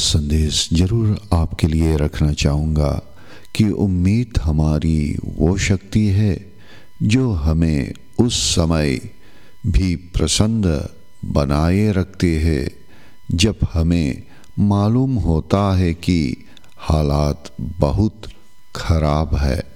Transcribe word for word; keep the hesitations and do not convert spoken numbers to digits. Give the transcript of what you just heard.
संदेश जरूर आपके लिए रखना चाहूँगा कि उम्मीद हमारी वो शक्ति है जो हमें उस समय भी प्रसन्न बनाए रखती है जब हमें मालूम होता है कि हालात बहुत खराब है।